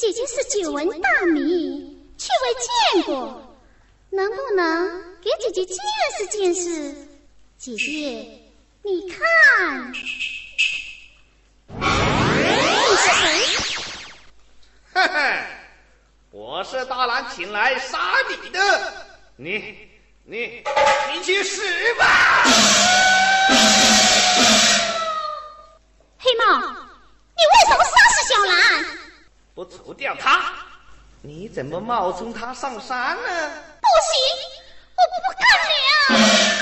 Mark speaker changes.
Speaker 1: 姐姐是久闻大名，却未见过，能不能给姐姐见识见识？姐姐，你看，你是谁？
Speaker 2: 嘿嘿，我是大郎请来杀你的，你去死吧！
Speaker 1: 黑猫，你为什么杀死小兰？
Speaker 2: 不除掉他，你怎么冒充他上山呢？
Speaker 1: 不行，我不干了！